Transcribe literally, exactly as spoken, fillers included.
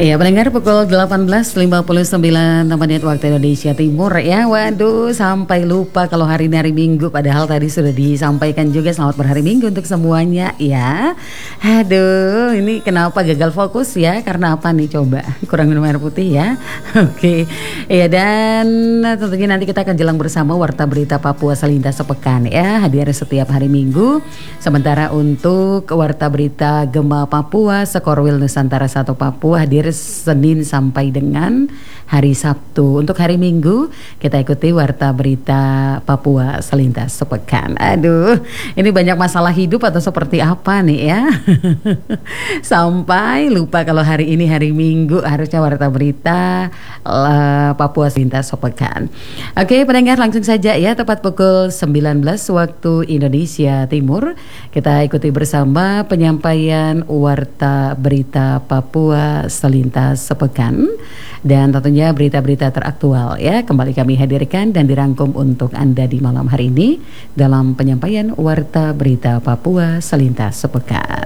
Iya, pendengar pukul delapan belas lima puluh sembilan menit waktu Indonesia Timur ya. Waduh, sampai lupa kalau hari ini hari Minggu. Padahal tadi sudah disampaikan juga selamat berhari Minggu untuk semuanya ya. Aduh, ini kenapa gagal fokus ya? Karena apa nih coba? Kurang minum air putih ya. Oke. Iya, dan tentunya nanti kita akan jelang bersama Warta Berita Papua Selintas Sepekan ya. Hadir setiap hari Minggu. Sementara untuk Warta Berita Gema Papua Sekorwil Nusantara satu Papua hadir Senin sampai dengan hari Sabtu. Untuk hari Minggu kita ikuti Warta Berita Papua Selintas Sepekan. Aduh, ini banyak masalah hidup atau seperti apa nih ya? Sampai lupa kalau hari ini hari Minggu harusnya Warta Berita uh, Papua Selintas Sepekan. Oke, pendengar, langsung saja ya, tepat pukul sembilan belas waktu Indonesia Timur kita ikuti bersama penyampaian Warta Berita Papua Selintas Sepekan, dan tentunya berita-berita teraktual ya kembali kami hadirkan dan dirangkum untuk Anda di malam hari ini dalam penyampaian Warta Berita Papua Selintas Sepekan.